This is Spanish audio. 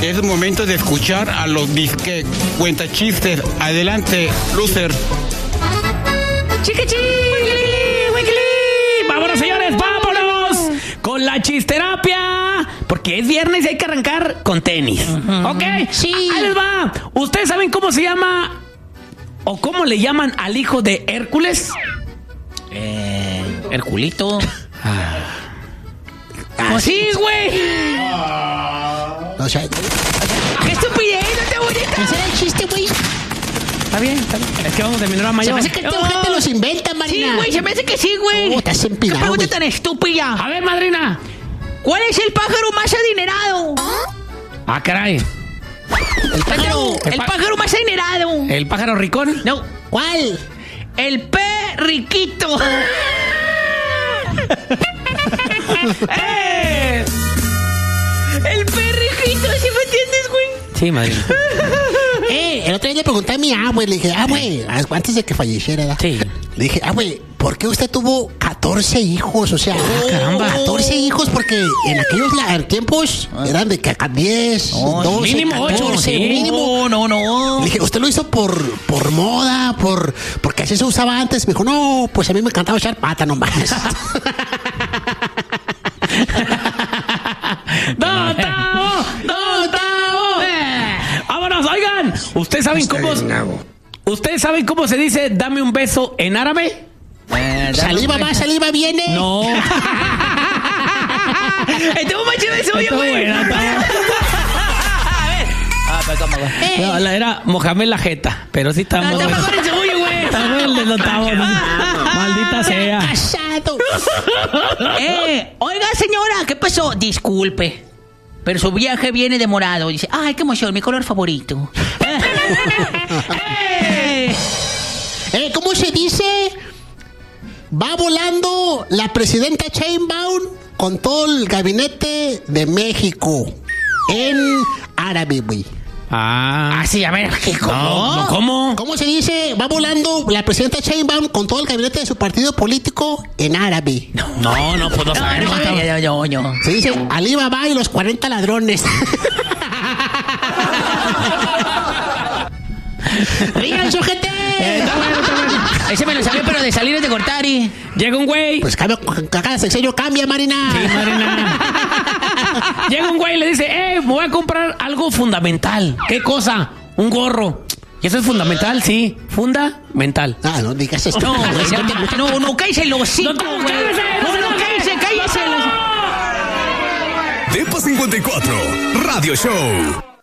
Es momento de escuchar a los disque cuentachistes. Adelante, loser. ¡Chiquichi! ¡Wiggly! ¡Vámonos, señores! ¡Vámonos! Con la chisterapia. Porque es viernes y hay que arrancar con tenis. ¿Ok? Sí. Ahí les va. ¿Ustedes saben cómo se llama o cómo le llaman al hijo de Hércules? Herculito. Pues sí, güey. O sea, ¡Qué estupidez! ¡No te voy a... ese era el chiste, güey. Está bien, está bien. Es que vamos a terminar a Se mayor. me hace que Este gente los inventa, Sí, Marina. güey, se me hace que sí, güey. Estás ¿Qué empinado, pregunta güey. tan estúpida? A ver, madrina. ¿Cuál es el pájaro más adinerado? Ah, caray. El pájaro más adinerado. ¿El pájaro ricón? No, ¿Cuál? el perriquito. El perriquito, ¿sí me entiendes, güey? Sí, madrina. El otro día le pregunté a mi abue, le dije, güey, antes de que falleciera, ¿verdad? Sí. Le dije, güey, ¿por qué usted tuvo 14 hijos? O sea, caramba. 14 hijos, porque en aquellos tiempos eran de que 10, 12, mínimo 14, 8, sí. mínimo. No. Le dije, ¿usted lo hizo por moda? Porque así se usaba antes. Me dijo, no, pues a mí me encantaba echar pata nomás. ¡No, Tavo! ¡No, Tavo! ¡Vámonos! Oigan, ¿ustedes saben cómo se dice dame un beso en árabe? Saliva va, saliva viene. No. Estuvo más chido el suyo, Estuvo güey. buena, estuvo buena. A ver. Pues cómo, güey. No, era Mohamed la jeta, pero sí está muy Está bueno. mejor el suyo, güey. Está bueno el de los Tavos. Maldita sea. Casado. Oiga, señora, ¿qué pasó? Disculpe, pero su viaje viene demorado. Dice, ay, qué emoción, mi color favorito. ¿Cómo se dice? Va volando la presidenta Sheinbaum con todo el gabinete de México en árabe, güey. Ah. Sí, a ver, No, ¿cómo? ¿Cómo se dice? Va volando la presidenta Sheinbaum con todo el gabinete de su partido político en árabe. No, pues no sabemos. Yo. Se dice Alibaba y los 40 ladrones. ¡Digan, sujete! Ese me lo sabía, pero de salir es de cortar y... Llega un güey. Pues cada sexenio cambia, Marina. Sí, Marina. Llega un güey y le dice, me voy a comprar algo fundamental. ¿Qué cosa? Un gorro. ¿Y eso es fundamental? Sí. Fundamental. No digas esto. No, cállese el hocico, No, güey. cállese, Cállese. Depa 54, Radio Show.